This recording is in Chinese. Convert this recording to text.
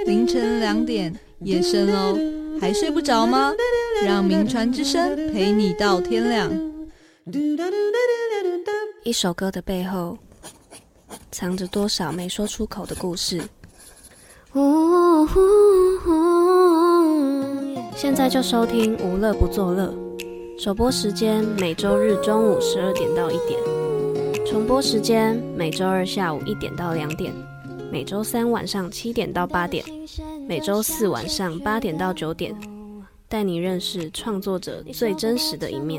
凌晨2点，夜深喽，还睡不着吗？让名传之声陪你到天亮。 一首歌的背后，藏着多少没说出口的故事。现在就收听无乐不作乐，首播时间每周日中午12点到1点，重播时间每周二下午1点到2点，每周三晚上7点到8点，每周四晚上8点到9点，带你认识创作者最真实的一面。